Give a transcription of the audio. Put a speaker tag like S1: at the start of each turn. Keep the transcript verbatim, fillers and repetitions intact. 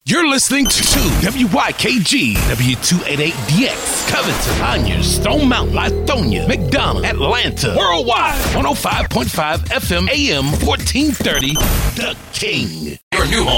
S1: You're listening to W Y K G, W two eighty-eight D X, Covington, Conyers, Stone Mountain, Lithonia, McDonough, Atlanta, Worldwide, one oh five point five F M, A M, fourteen thirty, The King. Your new home